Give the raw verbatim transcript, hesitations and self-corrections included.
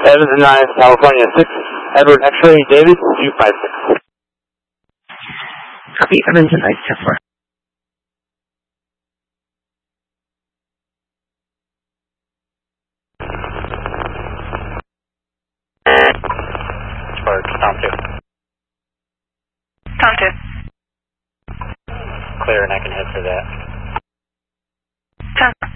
Evans nine, California six, Edward X-ray, David two five six. Copy, Evans and Ice ten four. Tom two. Tom two. Clear, and I can head for that. Tom.